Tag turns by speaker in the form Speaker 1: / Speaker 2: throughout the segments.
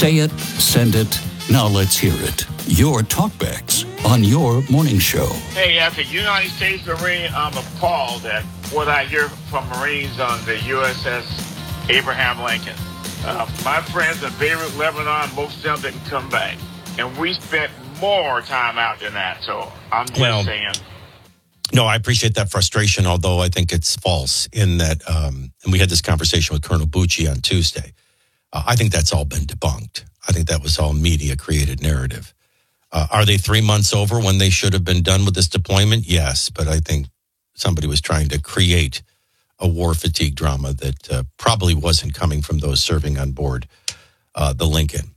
Speaker 1: Say it, send it, now let's hear it. Your talkbacks on your morning show.
Speaker 2: Hey, as a United States Marine, I'm appalled at what I hear from Marines on the USS Abraham Lincoln. My friends in Beirut, Lebanon, most of them didn't come back. And we spent more time out than that. So I'm just saying.
Speaker 3: No, I appreciate that frustration, although I think it's false in that, and we had this conversation with Colonel Bucci on Tuesday. I think that's all been debunked. I think that was all media-created narrative. Are they 3 months over when they should have been done with this deployment? Yes, but I think somebody was trying to create a war fatigue drama that probably wasn't coming from those serving on board the Lincoln.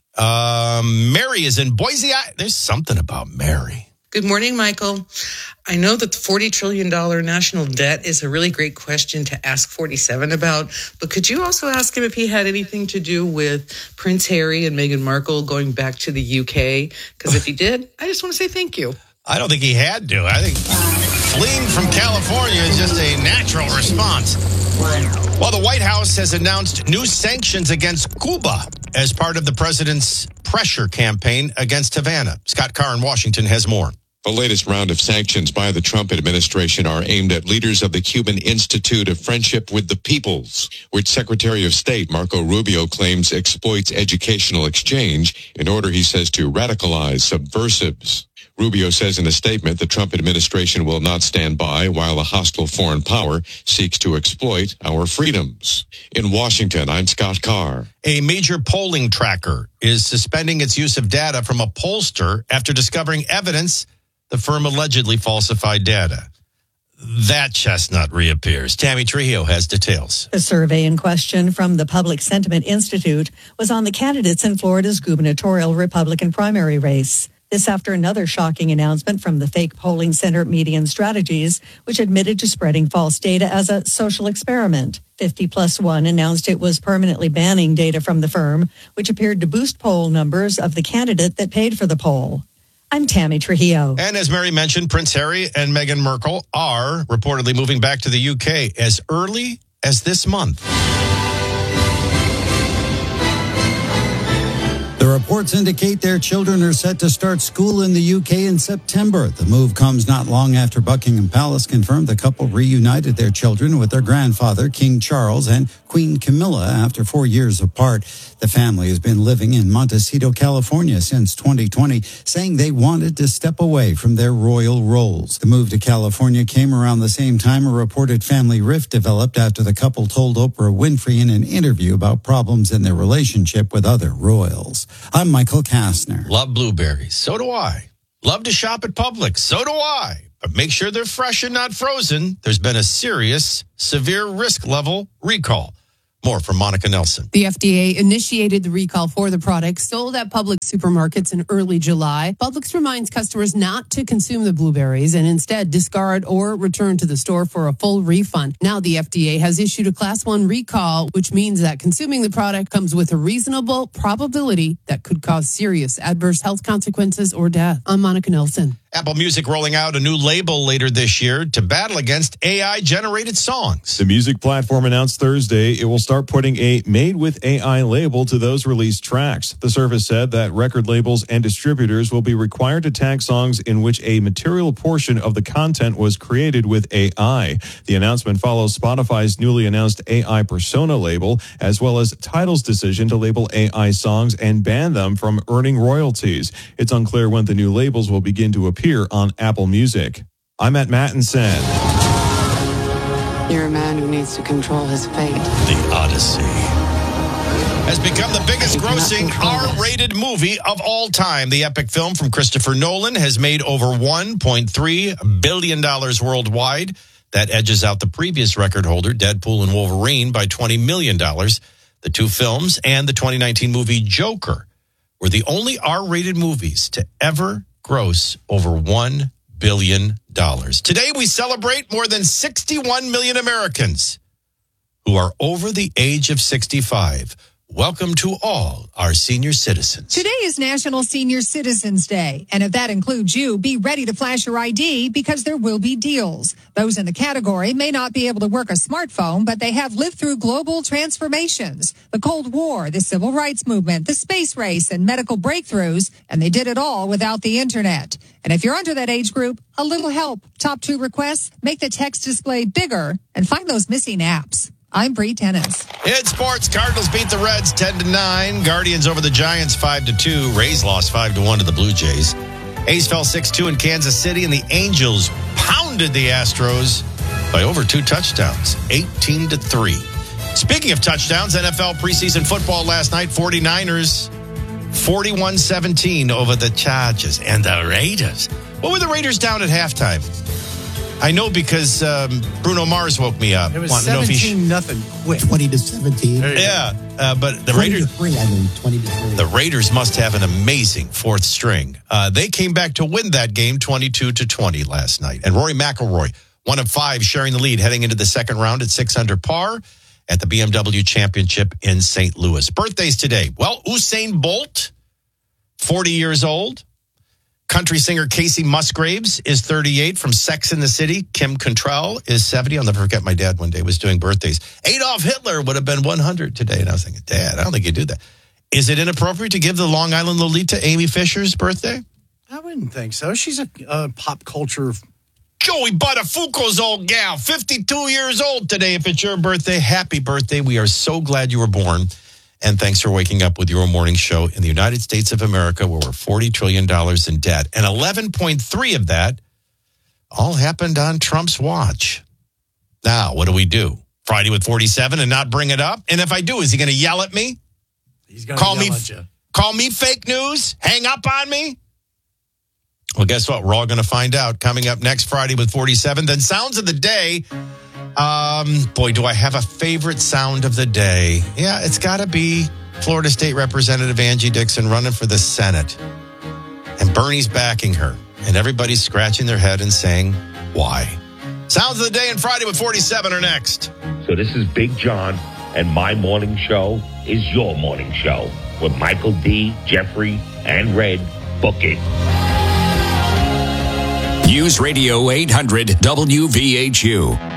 Speaker 3: Mary is in Boise. There's something about Mary.
Speaker 4: Good morning, Michael. I know that the $40 trillion national debt is a really great question to ask 47 about, but could you also ask him if he had anything to do with Prince Harry and Meghan Markle going back to the UK? Because if he did, I just want to say thank you.
Speaker 3: I don't think he had to. I think fleeing from California is just a natural response. Well, the White House has announced new sanctions against Cuba as part of the president's pressure campaign against Havana. Scott Carr in Washington has more.
Speaker 5: The latest round of sanctions by the Trump administration are aimed at leaders of the Cuban Institute of Friendship with the Peoples, which Secretary of State Marco Rubio claims exploits educational exchange in order, he says, to radicalize subversives. Rubio says in a statement the Trump administration will not stand by while a hostile foreign power seeks to exploit our freedoms. In Washington, I'm Scott Carr.
Speaker 3: A major polling tracker is suspending its use of data from a pollster after discovering evidence the firm allegedly falsified data. That chestnut reappears. Tammy Trujillo has details.
Speaker 6: The survey in question from the Public Sentiment Institute was on the candidates in Florida's gubernatorial Republican primary race. This after another shocking announcement from the fake polling center Median Strategies, which admitted to spreading false data as a social experiment. 50+1 announced it was permanently banning data from the firm, which appeared to boost poll numbers of the candidate that paid for the poll. I'm Tammy Trujillo.
Speaker 3: And as Mary mentioned, Prince Harry and Meghan Markle are reportedly moving back to the UK as early as this month.
Speaker 7: The reports indicate their children are set to start school in the UK in September. The move comes not long after Buckingham Palace confirmed the couple reunited their children with their grandfather, King Charles, and Queen Camilla after 4 years apart. The family has been living in Montecito, California since 2020, saying they wanted to step away from their royal roles. The move to California came around the same time a reported family rift developed after the couple told Oprah Winfrey in an interview about problems in their relationship with other royals. I'm Michael Kastner.
Speaker 3: Love blueberries. So do I. Love to shop at Publix. So do I. But make sure they're fresh and not frozen. There's been a serious, severe risk level recall. More from Monica Nelson.
Speaker 8: The FDA initiated the recall for the product sold at Publix supermarkets in early July. Publix reminds customers not to consume the blueberries and instead discard or return to the store for a full refund. Now the FDA has issued a Class 1 recall, which means that consuming the product comes with a reasonable probability that could cause serious adverse health consequences or death. I'm Monica Nelson.
Speaker 3: Apple Music rolling out a new label later this year to battle against AI-generated songs.
Speaker 9: The music platform announced Thursday it will start putting a Made with AI label to those released tracks. The service said that record labels and distributors will be required to tag songs in which a material portion of the content was created with AI. The announcement follows Spotify's newly announced AI Persona label, as well as Tidal's decision to label AI songs and ban them from earning royalties. It's unclear when the new labels will begin to appear on Apple Music. I'm Matt Mattinson.
Speaker 10: You're a man who needs to control his fate.
Speaker 3: The Odyssey has become the biggest grossing R-rated movie of all time. The epic film from Christopher Nolan has made over $1.3 billion worldwide. That edges out the previous record holder, Deadpool and Wolverine, by $20 million. The two films and the 2019 movie Joker were the only R-rated movies to ever gross over $1 billion. Today, we celebrate more than 61 million Americans who are over the age of 65, welcome to all our senior citizens.
Speaker 11: Today is National Senior Citizens Day, and if that includes you, be ready to flash your ID because there will be deals. Those in the category may not be able to work a smartphone, but they have lived through global transformations, the Cold War, the Civil Rights Movement, the space race, and medical breakthroughs, and they did it all without the internet. And if you're under that age group, a little help. Top 2 requests, make the text display bigger and find those missing apps. I'm Bree Tennis.
Speaker 3: In sports, Cardinals beat the Reds 10-9. Guardians over the Giants 5-2. Rays lost 5-1 to the Blue Jays. A's fell 6-2 in Kansas City, and the Angels pounded the Astros by over 2 touchdowns, 18-3. Speaking of touchdowns, NFL preseason football last night, 49ers 41-17 over the Chargers and the Raiders. What were the Raiders down at halftime? I know because Bruno Mars woke me up.
Speaker 12: It was 17-0 quick.
Speaker 13: 20-17.
Speaker 3: Yeah, but the Raiders.
Speaker 13: 20-3.
Speaker 3: The Raiders must have an amazing fourth string. They came back to win that game 22-20 last night. And Rory McIlroy, 1 of 5, sharing the lead heading into the second round at 6 under par at the BMW Championship in St. Louis. Birthdays today. Well, Usain Bolt, 40 years old. Country singer Casey Musgraves is 38 from Sex and the City. Kim Cattrall is 70. I'll never forget my dad one day was doing birthdays. Adolf Hitler would have been 100 today. And I was thinking, Dad, I don't think you do that. Is it inappropriate to give the Long Island Lolita Amy Fisher's birthday?
Speaker 12: I wouldn't think so. She's a pop culture.
Speaker 3: Joey Buttafuoco's old gal, 52 years old today. If it's your birthday, happy birthday. We are so glad you were born. And thanks for waking up with your morning show in the United States of America, where we're $40 trillion in debt. And 11.3 of that all happened on Trump's watch. Now, what do? Friday with 47 and not bring it up? And if I do, is he going to yell at me?
Speaker 12: He's going to yell at you.
Speaker 3: Call me fake news? Hang up on me? Well, guess what? We're all going to find out coming up next Friday with 47. Then sounds of the day. Boy, do I have a favorite sound of the day. Yeah, it's got to be Florida State Representative Angie Dixon running for the Senate. And Bernie's backing her. And everybody's scratching their head and saying, why? Sounds of the day and Friday with 47 are next.
Speaker 14: So this is Big John, and my morning show is your morning show with Michael D., Jeffrey, and Red. Book it.
Speaker 1: News Radio 800 WVHU.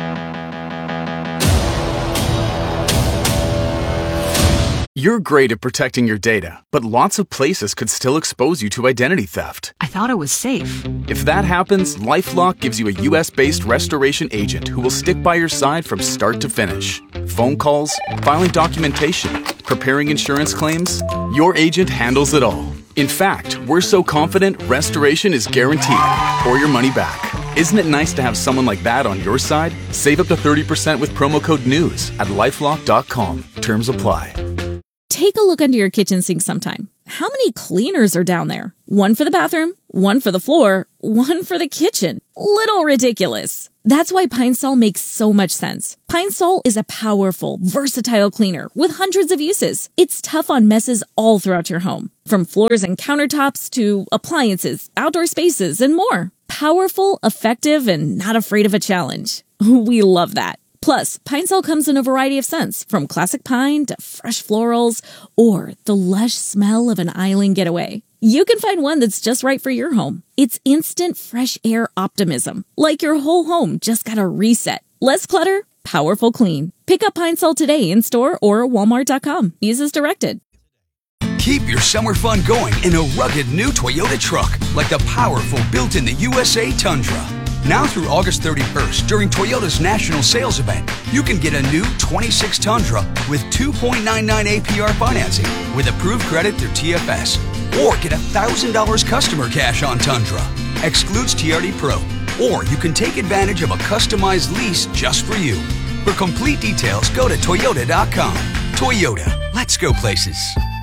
Speaker 15: You're great at protecting your data, but lots of places could still expose you to identity theft.
Speaker 16: I thought it was safe.
Speaker 15: If that happens, LifeLock gives you a U.S.-based restoration agent who will stick by your side from start to finish. Phone calls, filing documentation, preparing insurance claims, your agent handles it all. In fact, we're so confident restoration is guaranteed or your money back. Isn't it nice to have someone like that on your side? Save up to 30% with promo code NEWS at LifeLock.com. Terms apply.
Speaker 17: Take a look under your kitchen sink sometime. How many cleaners are down there? One for the bathroom, one for the floor, one for the kitchen. Little ridiculous. That's why Pine Sol makes so much sense. Pine Sol is a powerful, versatile cleaner with hundreds of uses. It's tough on messes all throughout your home, from floors and countertops to appliances, outdoor spaces, and more. Powerful, effective, and not afraid of a challenge. We love that. Plus, Pine Sol comes in a variety of scents, from classic pine to fresh florals or the lush smell of an island getaway. You can find one that's just right for your home. It's instant fresh air optimism, like your whole home just got a reset. Less clutter, powerful clean. Pick up Pine Sol today in store or Walmart.com. Use as directed.
Speaker 18: Keep your summer fun going in a rugged new Toyota truck, like the powerful built-in-the-USA Tundra. Now through August 31st, during Toyota's national sales event, you can get a new 26 Tundra with 2.99 APR financing with approved credit through TFS. Or get $1,000 customer cash on Tundra. Excludes TRD Pro. Or you can take advantage of a customized lease just for you. For complete details, go to Toyota.com. Toyota, let's go places.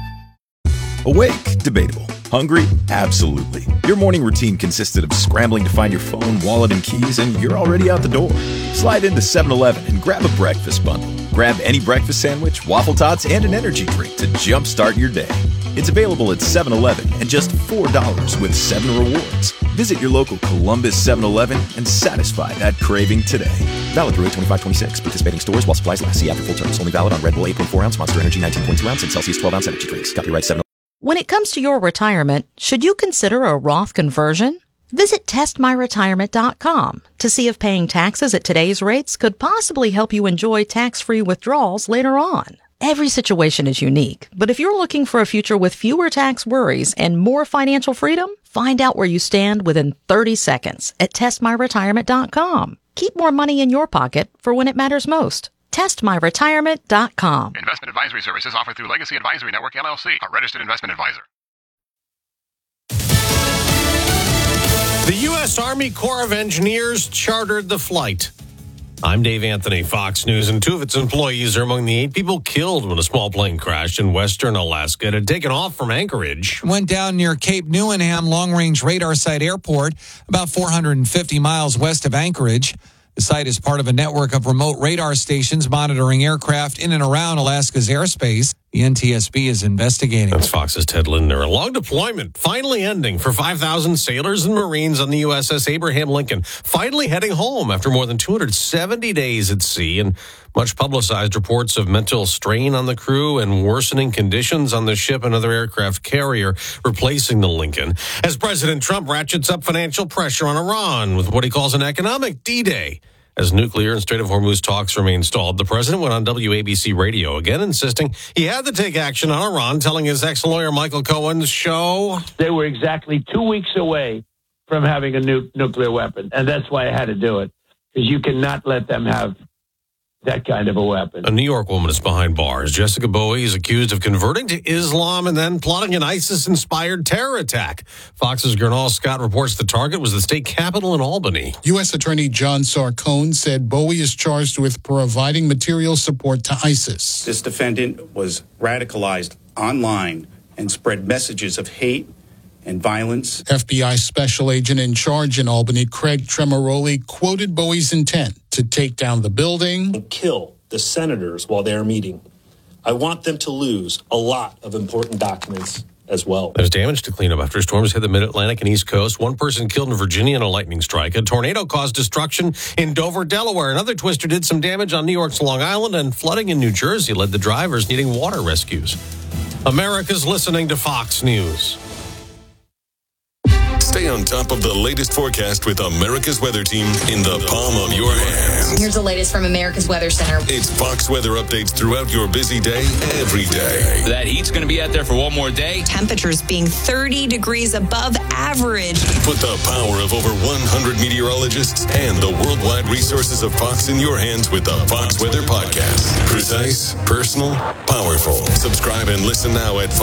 Speaker 19: Awake? Debatable. Hungry? Absolutely. Your morning routine consisted of scrambling to find your phone, wallet, and keys, and you're already out the door. Slide into 7-Eleven and grab a breakfast bundle. Grab any breakfast sandwich, waffle tots, and an energy drink to jumpstart your day. It's available at 7-Eleven at just $4 with 7 rewards. Visit your local Columbus 7-Eleven and satisfy that craving today. Valid through 8/25/26. Participating stores while supplies last. See after full terms. Only valid on Red Bull 8.4 ounce, Monster Energy 19.2 ounce, and Celsius 12 ounce energy drinks. Copyright 7.
Speaker 16: When it comes to your retirement, should you consider a Roth conversion? Visit testmyretirement.com to see if paying taxes at today's rates could possibly help you enjoy tax-free withdrawals later on. Every situation is unique, but if you're looking for a future with fewer tax worries and more financial freedom, find out where you stand within 30 seconds at testmyretirement.com. Keep more money in your pocket for when it matters most. testmyretirement.com.
Speaker 20: Investment advisory services offered through Legacy Advisory Network, LLC, a registered investment advisor.
Speaker 21: The U.S. Army Corps of Engineers chartered the flight. I'm Dave Anthony, Fox News, and 2 of its employees are among the 8 people killed when a small plane crashed in western Alaska. It had taken off from Anchorage.
Speaker 22: Went down near Cape Newenham Long-Range Radar Site Airport, about 450 miles west of Anchorage. The site is part of a network of remote radar stations monitoring aircraft in and around Alaska's airspace. The NTSB is investigating.
Speaker 21: That's Fox's Ted Lindner. A long deployment finally ending for 5,000 sailors and Marines on the USS Abraham Lincoln. Finally heading home after more than 270 days at sea, and much publicized reports of mental strain on the crew and worsening conditions on the ship, another aircraft carrier replacing the Lincoln. As President Trump ratchets up financial pressure on Iran with what he calls an economic D-Day. As nuclear and Strait of Hormuz talks remain stalled, the president went on WABC radio again, insisting he had to take action on Iran, telling his ex-lawyer Michael Cohen's show
Speaker 23: they were exactly 2 weeks away from having a nuclear weapon, and that's why I had to do it, because you cannot let them have that kind of a weapon.
Speaker 21: A New York woman is behind bars. Jessica Bowie is accused of converting to Islam and then plotting an ISIS-inspired terror attack. Fox's Gernal Scott reports the target was the state capitol in Albany.
Speaker 24: U.S. Attorney John Sarcone said Bowie is charged with providing material support to ISIS.
Speaker 25: This defendant was radicalized online and spread messages of hate and violence.
Speaker 24: FBI special agent in charge in Albany, Craig Tremoroli, quoted Bowie's intent to take down the building
Speaker 26: and kill the senators while they are meeting. I want them to lose a lot of important documents as well.
Speaker 21: There's damage to clean up after storms hit the Mid-Atlantic and East Coast. 1 person killed in Virginia in a lightning strike. A tornado caused destruction in Dover, Delaware. Another twister did some damage on New York's Long Island, and flooding in New Jersey led the drivers needing water rescues. America's listening to Fox News.
Speaker 27: Stay on top of the latest forecast with America's Weather Team in the palm of your hands.
Speaker 28: Here's the latest from America's Weather Center.
Speaker 27: It's Fox weather updates throughout your busy day, every day.
Speaker 29: That heat's going to be out there for one more day.
Speaker 28: Temperatures being 30 degrees above average.
Speaker 27: Put the power of over 100 meteorologists and the worldwide resources of Fox in your hands with the Fox Weather Podcast. Precise, personal, powerful. Subscribe and listen now at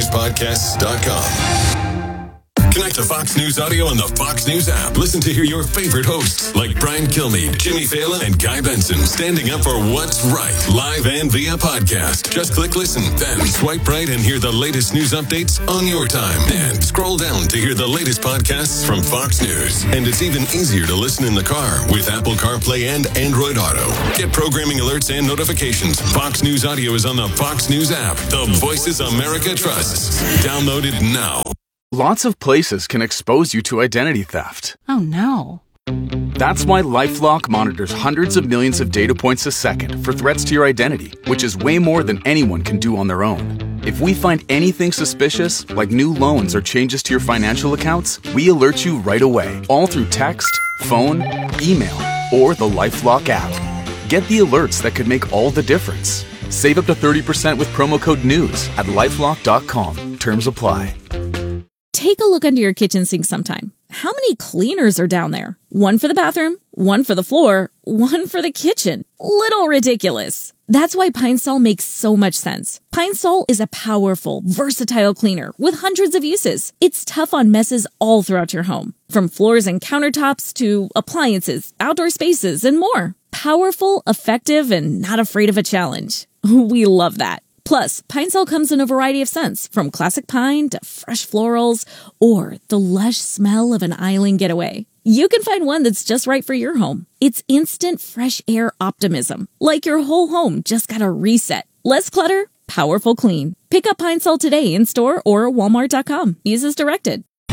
Speaker 27: foxnewspodcasts.com. Connect to Fox News Audio on the Fox News app. Listen to hear your favorite hosts like Brian Kilmeade, Jimmy Fallon, and Guy Benson standing up for what's right, live and via podcast. Just click listen, then swipe right and hear the latest news updates on your time. And scroll down to hear the latest podcasts from Fox News. And it's even easier to listen in the car with Apple CarPlay and Android Auto. Get programming alerts and notifications. Fox News Audio is on the Fox News app. The voices America trusts. Download it now.
Speaker 15: Lots of places can expose you to identity theft.
Speaker 17: Oh no.
Speaker 15: That's why LifeLock monitors hundreds of millions of data points a second for threats to your identity, which is way more than anyone can do on their own. If we find anything suspicious, like new loans or changes to your financial accounts, we alert you right away, all through text, phone, email, or the LifeLock app. Get the alerts that could make all the difference. Save up to 30% with promo code NEWS at LifeLock.com. Terms apply.
Speaker 17: Take a look under your kitchen sink sometime. How many cleaners are down there? One for the bathroom, one for the floor, one for the kitchen. Little ridiculous. That's why Pine Sol makes so much sense. Pine Sol is a powerful, versatile cleaner with hundreds of uses. It's tough on messes all throughout your home, from floors and countertops to appliances, outdoor spaces, and more. Powerful, effective, and not afraid of a challenge. We love that. Plus, Pine Sol comes in a variety of scents, from classic pine to fresh florals, or the lush smell of an island getaway. You can find one that's just right for your home. It's instant fresh air optimism, like your whole home just got a reset. Less clutter, powerful clean. Pick up Pine Sol today in store or Walmart.com. Use as directed.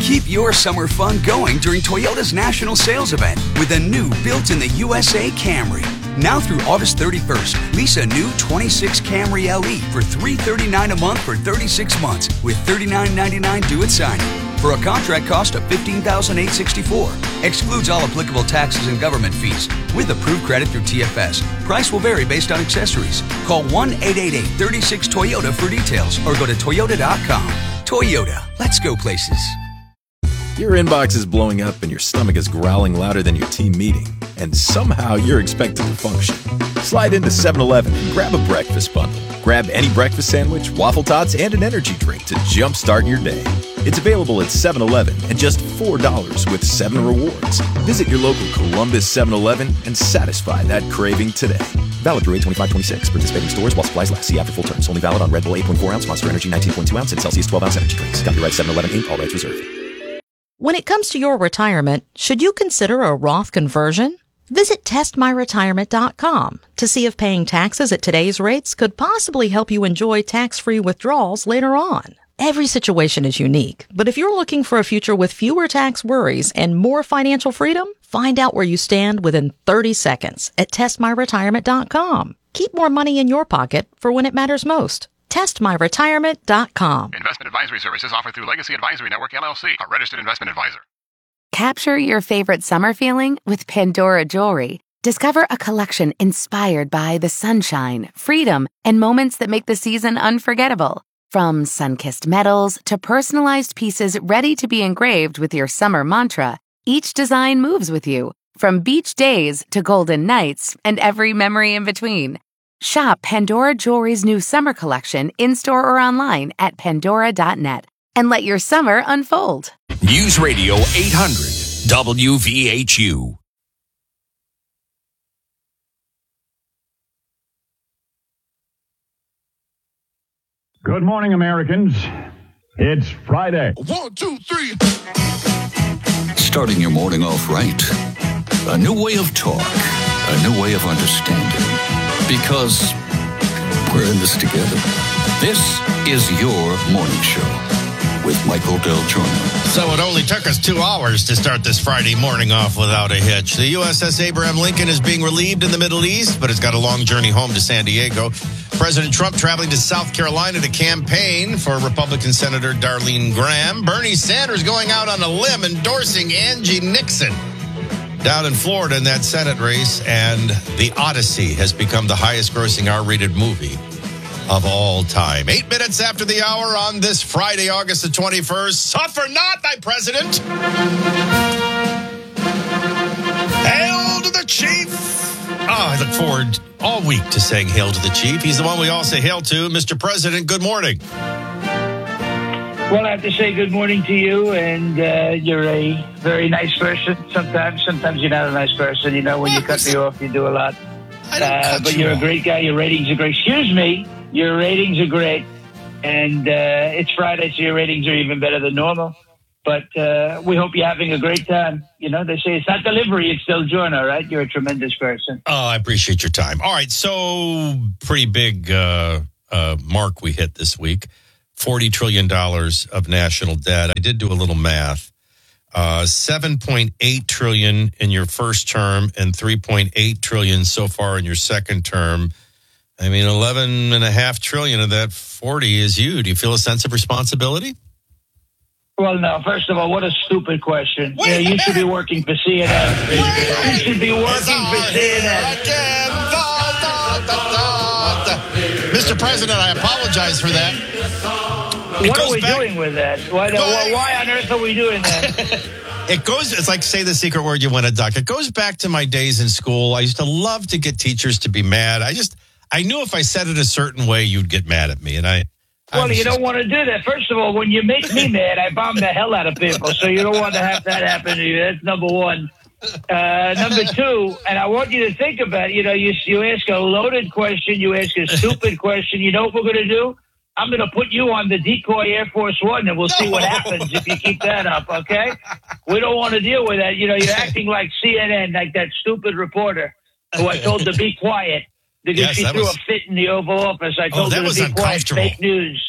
Speaker 18: Keep your summer fun going during Toyota's national sales event with a new built-in-the-USA Camry. Now through August 31st, lease a new 26 Camry LE for $339 a month for 36 months with $39.99 due at signing. For a contract cost of $15,864. Excludes all applicable taxes and government fees. With approved credit through TFS. Price will vary based on accessories. Call 1-888-36-TOYOTA for details or go to Toyota.com. Toyota, let's go places.
Speaker 19: Your inbox is blowing up and your stomach is growling louder than your team meeting, and somehow you're expected to function. Slide into 7-Eleven and grab a breakfast bundle. Grab any breakfast sandwich, waffle tots, and an energy drink to jumpstart your day. It's available at 7-Eleven at just $4 with 7 rewards. Visit your local Columbus 7-Eleven and satisfy that craving today. Valid through 8/25/26. Participating stores while supplies last. See after full terms. Only valid on Red Bull 8.4 ounce, Monster Energy 19.2 ounce, and Celsius 12 ounce energy drinks. Copyright 7-Eleven Inc. All rights reserved.
Speaker 16: When it comes to your retirement, should you consider a Roth conversion? Visit testmyretirement.com to see if paying taxes at today's rates could possibly help you enjoy tax-free withdrawals later on. Every situation is unique, but if you're looking for a future with fewer tax worries and more financial freedom, find out where you stand within 30 seconds at testmyretirement.com. Keep more money in your pocket for when it matters most. testmyretirement.com.
Speaker 20: Investment advisory services offered through Legacy Advisory Network, LLC, a registered investment advisor.
Speaker 2: Capture your favorite summer feeling with Pandora Jewelry. Discover a collection inspired by the sunshine, freedom, and moments that make the season unforgettable. From sun-kissed metals to personalized pieces ready to be engraved with your summer mantra, each design moves with you, from beach days to golden nights and every memory in between. Shop Pandora Jewelry's new summer collection in-store or online at pandora.net and let your summer unfold.
Speaker 27: News Radio 800 WVHU.
Speaker 4: Good morning, Americans. It's Friday.
Speaker 27: 1, 2, 3. Starting your morning off right. A new way of talk. A new way of understanding. Because we're in this together. This is your morning show with Michael Del Giorno.
Speaker 3: So it only took us 2 hours to start this Friday morning off without a hitch. The USS Abraham Lincoln is being relieved in the Middle East, but it's got a long journey home to San Diego. President Trump traveling to South Carolina to campaign for Republican Senator Darlene Graham. Bernie Sanders going out on a limb endorsing Angie Nixon down in Florida in that Senate race. And The Odyssey has become the highest grossing R-rated movie of all time. 8 minutes after the hour on this Friday, August the 21st. Suffer not, thy president. Hail to the chief. Oh, I look forward all week to saying hail to the chief. He's the one we all say hail to. Mr. President, good morning.
Speaker 23: Well, I have to say good morning to you, and you're a very nice person. Sometimes you're not a nice person. You know, when you cut me off, you do a lot. But you're a great guy. Your ratings are great. Excuse me. Your ratings are great. And it's Friday, so your ratings are even better than normal. But we hope you're having a great time. You know, they say it's not delivery, it's Del Giorno, right? You're a tremendous person.
Speaker 3: Oh, I appreciate your time. All right, so pretty big mark we hit this week. $40 trillion of national debt. I did do a little math. $7.8 trillion in your first term and $3.8 trillion so far in your second term. I mean, $11.5 trillion of that 40 is you. Do you feel a sense of responsibility?
Speaker 23: Well, no. First of all, what a stupid question. You should be working for CNN. You should be working for CNN.
Speaker 3: Mr. President, I apologize for that.
Speaker 23: What are we doing with that? Why on earth are we doing that?
Speaker 3: It's like say the secret word, you win a duck. It goes back to my days in school. I used to love to get teachers to be mad. I knew if I said it a certain way, you'd get mad at me. And
Speaker 23: well, you don't want to do that. First of all, when you make me mad, I bomb the hell out of people. So you don't want to have that happen to you. That's number one. Number two, and I want you to think about, you ask a loaded question, you ask a stupid question. You know what we're going to do? I'm going to put you on the decoy Air Force One, and we'll see what happens if you keep that up, okay? We don't want to deal with that. You're acting like CNN, like that stupid reporter who I told to be quiet because she threw a fit in the Oval Office. I told her to be quiet. Fake news.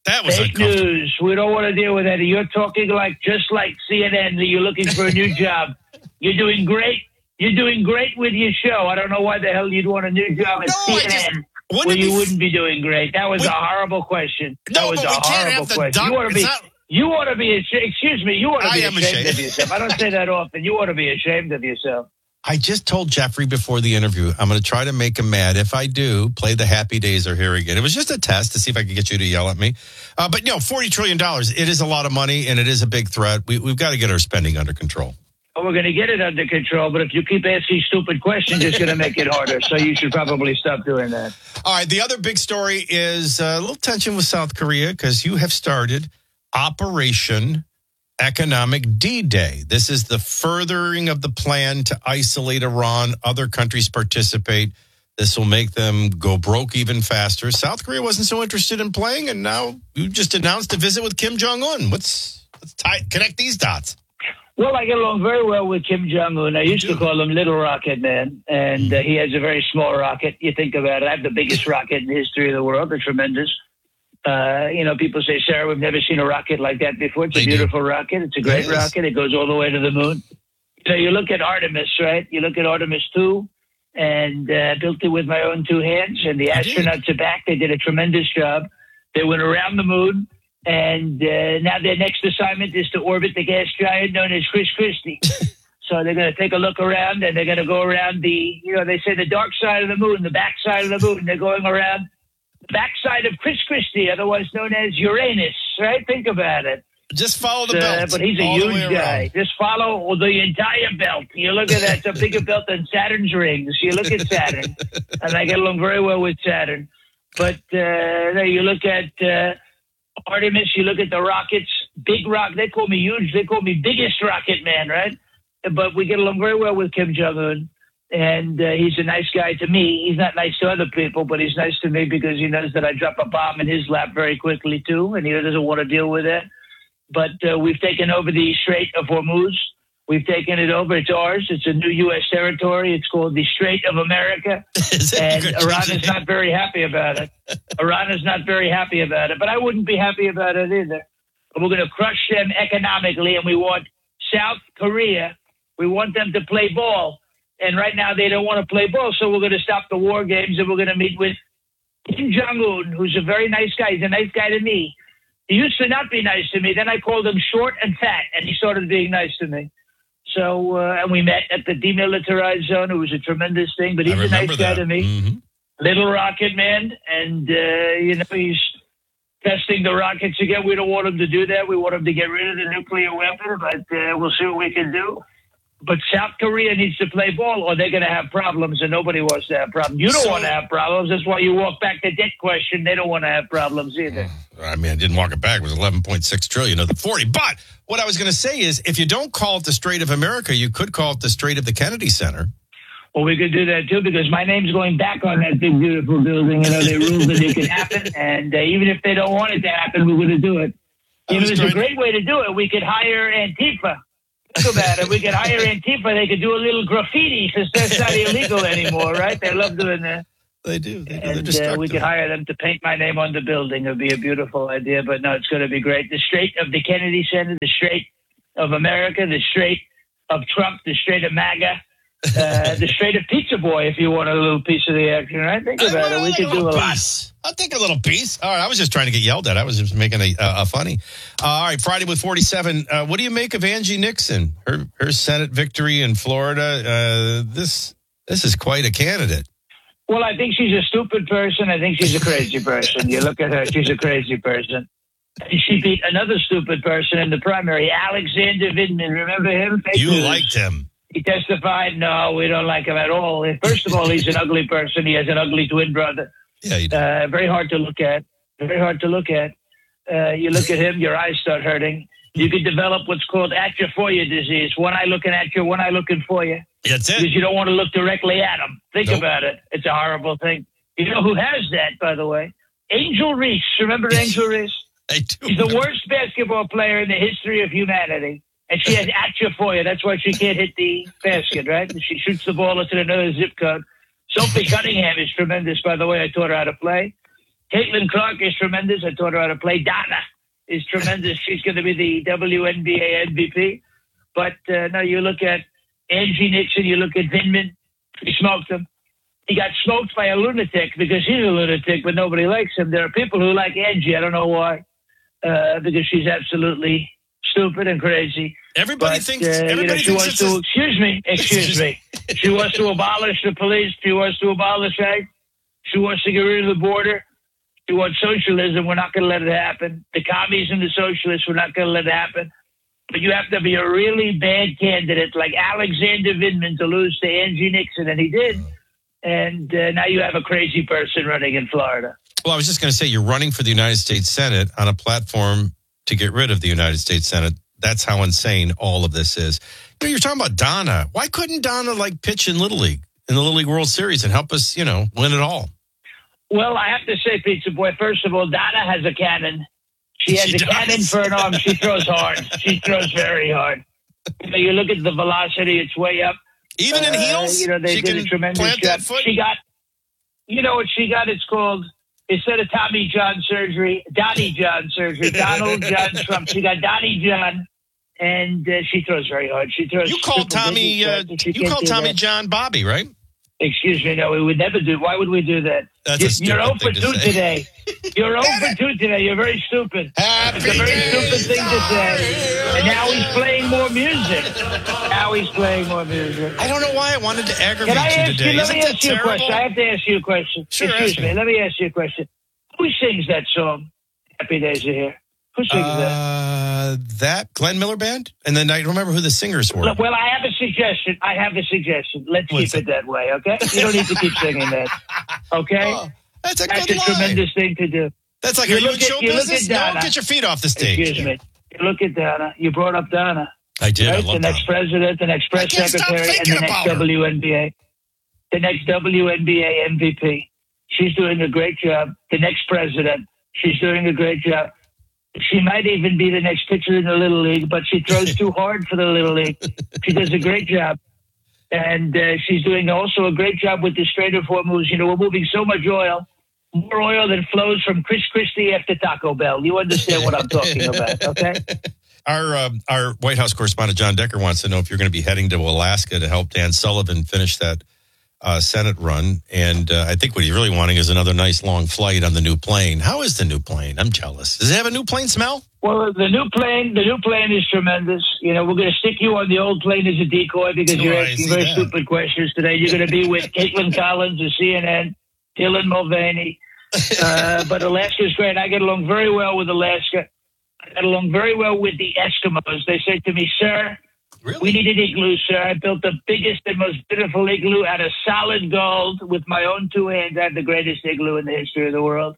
Speaker 3: That was
Speaker 23: fake news. We don't want to deal with that. You're talking just like CNN. That you're looking for a new job. You're doing great. You're doing great with your show. I don't know why the hell you'd want a new job at CNN. You wouldn't be doing great. That was a horrible question. That was a horrible question. You ought to be excuse me. You ought to be ashamed of yourself. I don't say that often. You ought to be ashamed of yourself.
Speaker 3: I just told Jeffrey before the interview, I'm going to try to make him mad. If I do, play the happy days are here again. It was just a test to see if I could get you to yell at me. But, $40 trillion, it is a lot of money, and it is a big threat. We've got to get our spending under control.
Speaker 23: Well, we're going to get it under control, but if you keep asking stupid questions, it's going to make it harder. So you should probably stop doing that.
Speaker 3: All right, the other big story is a little tension with South Korea because you have started Operation Economic D-Day. This is the furthering of the plan to isolate Iran. Other countries participate. This will make them go broke even faster. South Korea wasn't so interested in playing, and now you just announced a visit with Kim Jong-un. Let's connect these dots.
Speaker 23: Well, I get along very well with Kim Jong-un. I used to call him Little Rocket Man, and he has a very small rocket. You think about it. I have the biggest rocket in the history of the world. They're tremendous. People say, Sarah, we've never seen a rocket like that before. It's a beautiful rocket. It's a great rocket. It goes all the way to the moon. You look at Artemis, right? You look at Artemis 2, and built it with my own two hands, and the astronauts are back. They did a tremendous job. They went around the moon, and now their next assignment is to orbit the gas giant known as Chris Christie. So they're going to take a look around, and they're going to go around they say the dark side of the moon, the back side of the moon. They're going around the backside of Chris Christie, otherwise known as Uranus, right? Think about it.
Speaker 3: Just follow the belt.
Speaker 23: But he's a huge guy. Just follow the entire belt. You look at that. It's a bigger belt than Saturn's rings. You look at Saturn, and I get along very well with Saturn. But you look at Artemis, you look at the rockets, big rock. They call me huge. They call me biggest rocket man, right? But we get along very well with Kim Jong-un. And he's a nice guy to me. He's not nice to other people, but he's nice to me because he knows that I drop a bomb in his lap very quickly, too, and he doesn't want to deal with it. But we've taken over the Strait of Hormuz. We've taken it over. It's ours. It's a new U.S. territory. It's called the Strait of America. And Iran is not very happy about it. Iran is not very happy about it. But I wouldn't be happy about it either. But we're going to crush them economically, and we want South Korea. We want them to play ball. And right now they don't want to play ball, so we're going to stop the war games, and we're going to meet with Kim Jong-un, who's a very nice guy. He's a nice guy to me. He used to not be nice to me. Then I called him short and fat, and he started being nice to me. So, and we met at the demilitarized zone. It was a tremendous thing, but he's a nice guy to me. Mm-hmm. Little rocket man, and, he's testing the rockets again. We don't want him to do that. We want him to get rid of the nuclear weapon, but we'll see what we can do. But South Korea needs to play ball, or they're going to have problems, and nobody wants to have problems. You don't want to have problems. That's why you walk back the debt question. They don't want to have problems either.
Speaker 3: I mean, I didn't walk it back. It was $11.6 trillion of the 40. But what I was going to say is, if you don't call it the Strait of America, you could call it the Strait of the Kennedy Center.
Speaker 23: Well, we could do that, too, because my name's going back on that big, beautiful building. They rule that it can happen, and even if they don't want it to happen, we're going to do it. There's a great way to do it. We could hire Antifa. Think about it. We could hire Antifa. They could do a little graffiti since that's not illegal anymore, right? They love doing that.
Speaker 3: They do.
Speaker 23: And we could hire them to paint my name on the building. It would be a beautiful idea, but no, it's going to be great. The Strait of the Kennedy Center, the Strait of America, the Strait of Trump, the Strait of MAGA, the Strait of Pizza Boy, if you want a little piece of the action, right? Think about it. We could do a lot.
Speaker 3: I'll take a little piece. All right, I was just trying to get yelled at. I was just making a funny. All right, Friday with 47. What do you make of Angie Nixon? Her Senate victory in Florida. This is quite a candidate.
Speaker 23: Well, I think she's a stupid person. I think she's a crazy person. You look at her, she's a crazy person. She beat another stupid person in the primary, Alexander Vindman. Remember him?
Speaker 3: You liked him.
Speaker 23: He testified, no, we don't like him at all. First of all, he's an ugly person. He has an ugly twin brother.
Speaker 3: Yeah, he
Speaker 23: does. Very hard to look at. Very hard to look at. You look at him, your eyes start hurting. You could develop what's called atrophoria disease. One eye looking at you, one eye looking for you.
Speaker 3: That's it.
Speaker 23: Because you don't want to look directly at him. Think about it. It's a horrible thing. You know who has that, by the way? Angel Reese. Remember Angel Reese?
Speaker 3: I do.
Speaker 23: She's the worst basketball player in the history of humanity. And she has atrophoria. That's why she can't hit the basket, right? She shoots the ball into another zip code. Sophie Cunningham is tremendous, by the way. I taught her how to play. Caitlin Clark is tremendous. I taught her how to play. Donna is tremendous. She's going to be the WNBA MVP. But now you look at Angie Nixon, you look at Vinman. He smoked him. He got smoked by a lunatic because he's a lunatic, but nobody likes him. There are people who like Angie. I don't know why. Because she's absolutely stupid and crazy.
Speaker 3: Everybody thinks. Everybody
Speaker 23: she
Speaker 3: thinks
Speaker 23: wants to. Excuse me. She wants to abolish the police. She wants to abolish ICE. She wants to get rid of the border. She wants socialism. We're not going to let it happen. The commies and the socialists, we're not going to let it happen. But you have to be a really bad candidate like Alexander Vindman to lose to Angie Nixon, and he did. And now you have a crazy person running in Florida.
Speaker 3: Well, I was just going to say, you're running for the United States Senate on a platform to get rid of the United States Senate. That's how insane all of this is. You know, you're talking about Donna. Why couldn't Donna pitch in Little League, in the Little League World Series, and help us, win it all?
Speaker 23: Well, I have to say, Pizza Boy, first of all, Donna has a cannon. She has a cannon for an arm. She throws hard. She throws very hard. You look at the velocity; it's way up.
Speaker 3: Even in heels,
Speaker 23: they did a tremendous job. She got, what she got? It's called, instead of Tommy John surgery, Donnie John surgery. Donald John Trump. She got Donnie John, and she throws very hard. She throws.
Speaker 3: You called Tommy. You called Tommy John Bobby, right?
Speaker 23: Excuse me. No, we would never do. Why would we do that? You're 0 for 2 today. You're 0 for 2 today. You're very stupid. It's a very stupid thing to say. And now he's playing more music.
Speaker 3: I don't know why I wanted to aggravate you today.
Speaker 23: Let me ask you a question. I have to ask you a question.
Speaker 3: Sure,
Speaker 23: excuse me. Let me ask you a question. Who sings that song, Happy Days Are Here? Who sings that?
Speaker 3: That Glenn Miller Band? And then I don't remember who the singers were.
Speaker 23: Well, I have a suggestion. Let's keep it that way, okay? You don't need to keep singing that, okay?
Speaker 3: Oh, that's a
Speaker 23: tremendous thing to do.
Speaker 3: That's like, are you in show business? No, get your feet off the stage.
Speaker 23: Excuse me. You look at Donna. You brought up Donna.
Speaker 3: I did.
Speaker 23: Right?
Speaker 3: I love
Speaker 23: the next
Speaker 3: Donna.
Speaker 23: president, the next press secretary, and the next WNBA. The next WNBA MVP. She's doing a great job. The next president. She's doing a great job. She might even be the next pitcher in the Little League, but she throws too hard for the Little League. She does a great job. And she's doing also a great job with the straighter four moves. We're moving so much oil, more oil than flows from Chris Christie after Taco Bell. You understand what I'm talking about, okay?
Speaker 3: Our White House correspondent, John Decker, wants to know if you're going to be heading to Alaska to help Dan Sullivan finish that Senate run. And I think what he's really wanting is another nice long flight on the new plane. How is the new plane? I'm jealous. Does it have a new plane smell?
Speaker 23: Well, the new plane is tremendous. We're going to stick you on the old plane as a decoy because you're asking very stupid questions today. You're going to be with Caitlin Collins of CNN, Dylan Mulvaney. But Alaska is great. I get along very well with Alaska. I got along very well with the Eskimos. They said to me, sir, we need an igloo, sir. I built the biggest and most beautiful igloo out of solid gold with my own 2 hands. I have the greatest igloo in the history of the world.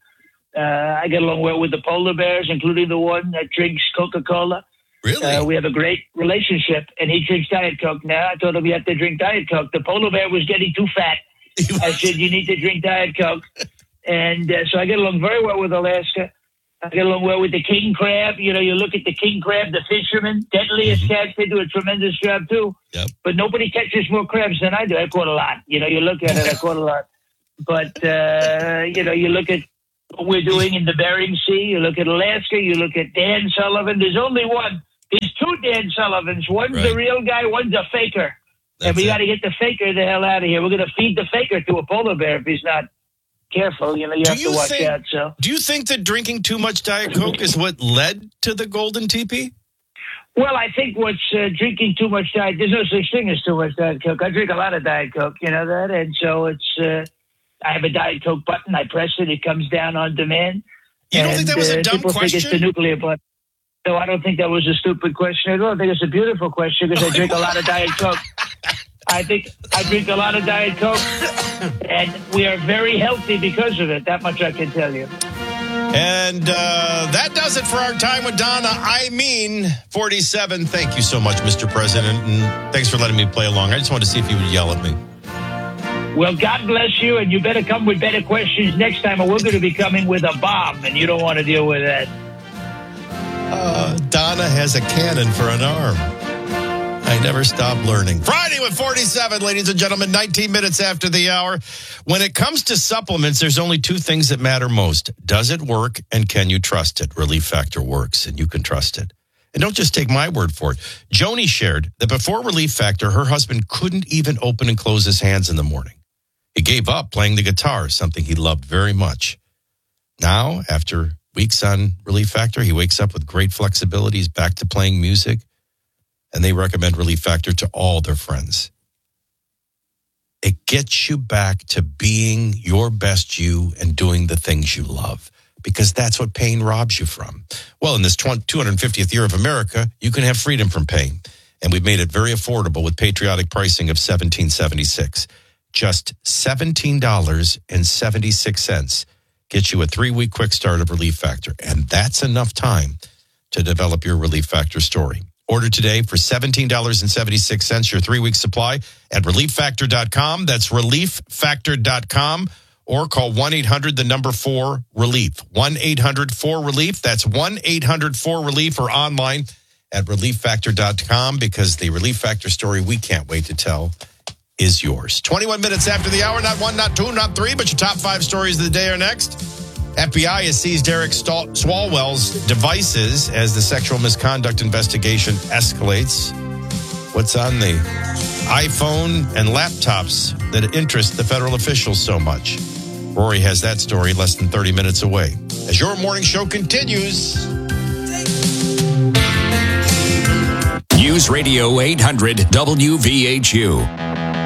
Speaker 23: I get along well with the polar bears, including the one that drinks Coca-Cola.
Speaker 3: Really?
Speaker 23: We have a great relationship, and he drinks Diet Coke now. I told him you have to drink Diet Coke. The polar bear was getting too fat. I said, you need to drink Diet Coke. And so I get along very well with Alaska. I get along well with the king crab. You look at the king crab, the fishermen, deadliest cats, they do a tremendous job too.
Speaker 3: Yep.
Speaker 23: But nobody catches more crabs than I do. I caught a lot. You look at it, I caught a lot. But, you look at what we're doing in the Bering Sea. You look at Alaska. You look at Dan Sullivan. There's only one. There's 2 Dan Sullivans. One's the real guy. One's a faker. And we got to get the faker the hell out of here. We're going to feed the faker to a polar bear if he's not careful. You have to watch out. So,
Speaker 3: do you think that drinking too much Diet Coke is what led to the golden teepee?
Speaker 23: Well, I think what's drinking too much Diet. There's no such thing as too much Diet Coke. I drink a lot of Diet Coke. You know that, and so it's. I have a Diet Coke button. I press it. It comes down on demand.
Speaker 3: You don't think that was a dumb
Speaker 23: people
Speaker 3: question?
Speaker 23: Think it's the nuclear button. No, I don't think that was a stupid question at all. I think it's a beautiful question because I drink a lot of Diet Coke. I think I drink a lot of Diet Coke, and we are very healthy because of it. That much I can tell you.
Speaker 3: And that does it for our time with Donna. 47. Thank you so much, Mr. President, and thanks for letting me play along. I just wanted to see if you would yell at me.
Speaker 23: Well, God bless you, and you better come with better questions next time, or we're going to be coming with a bomb, and you don't want to deal with that.
Speaker 3: Donna has a cannon for an arm. I never stop learning. Friday with 47, ladies and gentlemen, 19 minutes after the hour. When it comes to supplements, there's only two things that matter most. Does it work, and can you trust it? Relief Factor works, and you can trust it. And don't just take my word for it. Joni shared that before Relief Factor, her husband couldn't even open and close his hands in the morning. He gave up playing the guitar, something he loved very much. Now, after weeks on Relief Factor, he wakes up with great flexibility. He's back to playing music. And they recommend Relief Factor to all their friends. It gets you back to being your best you and doing the things you love, because that's what pain robs you from. Well, in this 250th year of America, you can have freedom from pain. And we've made it very affordable with patriotic pricing of $17.76. Just $17.76 gets you a 3-week quick start of Relief Factor. And that's enough time to develop your Relief Factor story. Order today for $17.76, your 3-week supply at ReliefFactor.com. That's ReliefFactor.com. Or call 1-800-4-RELIEF. 1-800-4-RELIEF. That's 1-800-4-RELIEF, or online at ReliefFactor.com, because the Relief Factor story we can't wait to tell is yours. 21 minutes after the hour, not one, not two, not three, but your top 5 stories of the day are next. FBI has seized Eric Swalwell's devices as the sexual misconduct investigation escalates. What's on the iPhone and laptops that interest the federal officials so much? Rory has that story less than 30 minutes away. As your morning show continues.
Speaker 5: News Radio 800 WVHU.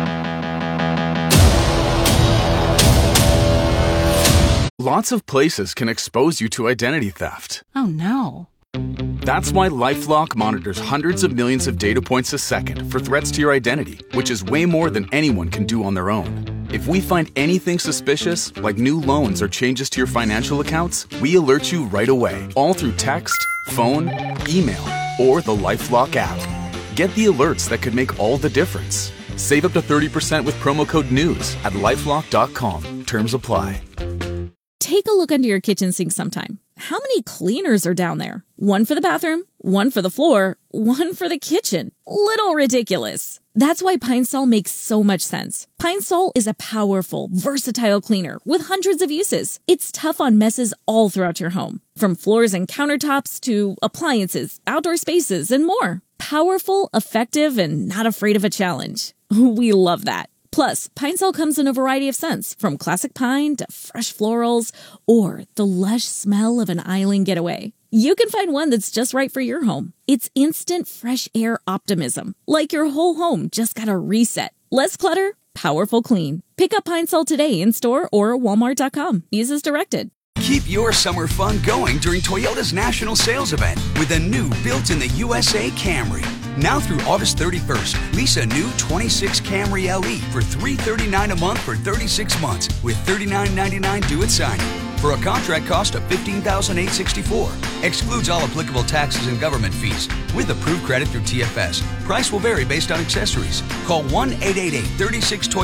Speaker 15: Lots of places can expose you to identity theft.
Speaker 6: Oh, no.
Speaker 15: That's why LifeLock monitors hundreds of millions of data points a second for threats to your identity, which is way more than anyone can do on their own. If we find anything suspicious, like new loans or changes to your financial accounts, we alert you right away, all through text, phone, email, or the LifeLock app. Get the alerts that could make all the difference. Save up to 30% with promo code NEWS at LifeLock.com. Terms apply.
Speaker 17: Take a look under your kitchen sink sometime. How many cleaners are down there? One for the bathroom, one for the floor, one for the kitchen. Little ridiculous. That's why Pine Sol makes so much sense. Pine Sol is a powerful, versatile cleaner with hundreds of uses. It's tough on messes all throughout your home, from floors and countertops to appliances, outdoor spaces, and more. Powerful, effective, and not afraid of a challenge. We love that. Plus, Pine Sol comes in a variety of scents, from classic pine to fresh florals, or the lush smell of an island getaway. You can find one that's just right for your home. It's instant fresh air optimism, like your whole home just got a reset. Less clutter, powerful clean. Pick up Pine Sol today in store or Walmart.com. Use as directed.
Speaker 18: Keep your summer fun going during Toyota's national sales event with a new built-in-the-USA Camry. Now through August 31st, lease a new 26 Camry LE for $339 a month for 36 months with $39.99 due at signing. For a contract cost of $15,864. Excludes all applicable taxes and government fees. With approved credit through TFS. Price will vary based on accessories. Call 1-888-36